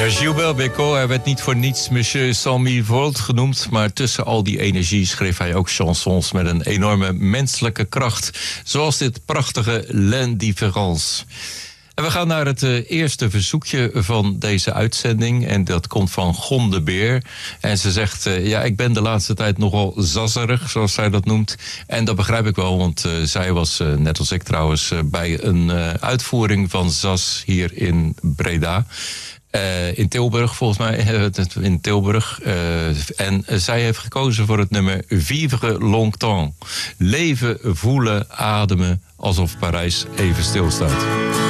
Ja, Gilbert Bécaud, hij werd niet voor niets Monsieur 100.000 volt genoemd, maar tussen al die energie schreef hij ook chansons met een enorme menselijke kracht, zoals dit prachtige L'Indifférence. En we gaan naar het eerste verzoekje van deze uitzending. En dat komt van Gon de Beer. En ze zegt, ja, ik ben de laatste tijd nogal zazzerig, zoals zij dat noemt. En dat begrijp ik wel, want zij was, net als ik trouwens, bij een uitvoering van Zaz hier in Breda. In Tilburg, volgens mij, in Tilburg. En zij heeft gekozen voor het nummer Vivre longtemps. Leven, voelen, ademen, alsof Parijs even stilstaat.